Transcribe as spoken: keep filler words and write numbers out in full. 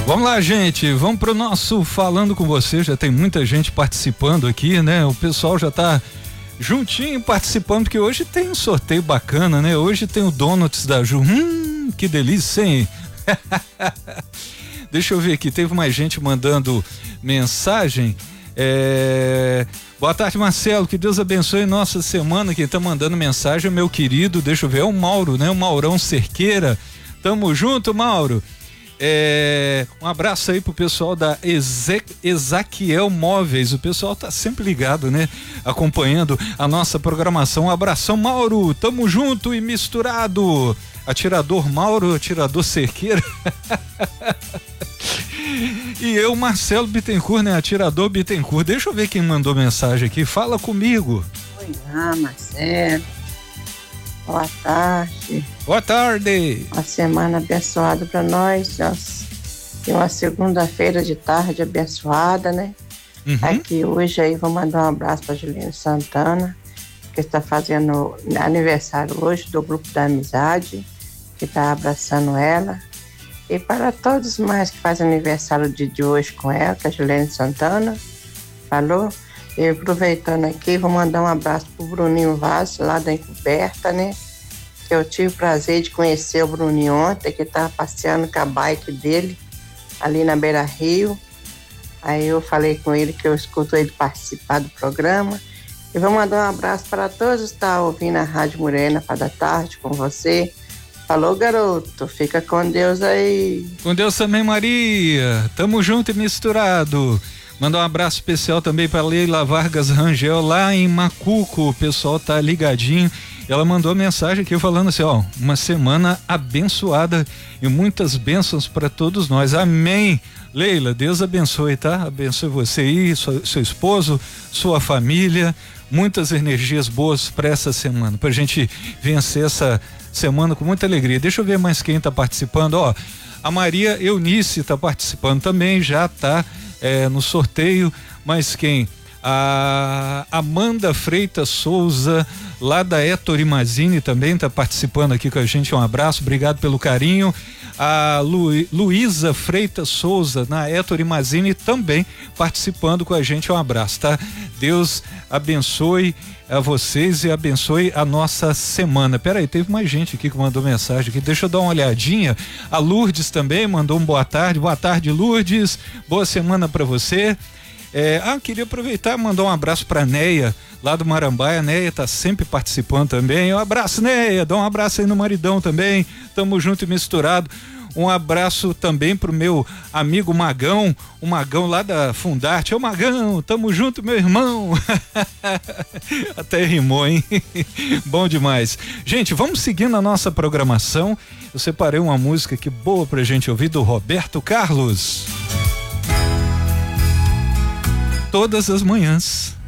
Vamos lá, gente, vamos pro nosso Falando com Você. Já tem muita gente participando aqui, né? O pessoal já tá juntinho participando, porque hoje tem um sorteio bacana, né? Hoje tem o Donuts da Ju. Hum, que delícia, hein? Deixa eu ver aqui, teve mais gente mandando mensagem. É... Boa tarde, Marcelo, que Deus abençoe nossa semana. Quem tá mandando mensagem é meu querido, deixa eu ver, é o Mauro, né? O Maurão Cerqueira. Tamo junto, Mauro. É, um abraço aí pro pessoal da Eze, Ezaquiel Móveis, o pessoal tá sempre ligado, né? Acompanhando a nossa programação. Um abração, Mauro, tamo junto e misturado. Atirador Mauro, atirador Cerqueira. E eu, Marcelo Bittencourt, né? Atirador Bittencourt. Deixa eu ver quem mandou mensagem aqui, fala comigo. Oi, ah, Marcelo. Boa tarde. Boa tarde. Uma semana abençoada para nós. nós. E uma segunda-feira de tarde abençoada, né? Uhum. Aqui hoje aí vou mandar um abraço para Juliana Santana, que está fazendo aniversário hoje do Grupo da Amizade, que está abraçando ela. E para todos mais que fazem aniversário de, de hoje com ela, que é a Juliana Santana, falou? E aproveitando aqui, vou mandar um abraço pro Bruninho Vaz, lá da Encoberta, né? Que eu tive o prazer de conhecer o Bruninho ontem, que estava passeando com a bike dele, ali na Beira Rio. Aí eu falei com ele que eu escuto ele participar do programa. E vou mandar um abraço para todos que estão ouvindo a Rádio Morena para da tarde com você. Falou, garoto, fica com Deus aí. Com Deus também, Maria. Tamo junto e misturado. Mandar um abraço especial também para Leila Vargas Rangel, lá em Macuco. O pessoal tá ligadinho. Ela mandou mensagem aqui falando assim, ó, uma semana abençoada e muitas bênçãos para todos nós. Amém. Leila, Deus abençoe, tá? Abençoe você aí, seu, seu esposo, sua família. Muitas energias boas para essa semana, pra gente vencer essa semana com muita alegria. Deixa eu ver mais quem tá participando, ó. A Maria Eunice tá participando também, já tá É, no sorteio, mas quem? A Amanda Freitas Souza, lá da Ettore Mazini, também está participando aqui com a gente. Um abraço, obrigado pelo carinho. A Lu, Luísa Freitas Souza, na Ettore Mazini, também participando com a gente. Um abraço, tá? Deus abençoe a vocês e abençoe a nossa semana. Peraí, teve mais gente aqui que mandou mensagem aqui, deixa eu dar uma olhadinha. A Lourdes também mandou um boa tarde. Boa tarde, Lourdes, boa semana para você. É, ah, queria aproveitar e mandar um abraço pra Neia, lá do Marambaia. A Neia tá sempre participando também. Um abraço, Neia, dá um abraço aí no maridão também, tamo junto e misturado. Um abraço também pro meu amigo Magão, o Magão lá da Fundarte. Ô Magão, tamo junto, meu irmão. Até rimou, hein? Bom demais. Gente, vamos seguindo a nossa programação. Eu separei uma música aqui boa pra gente ouvir, do Roberto Carlos. Todas as manhãs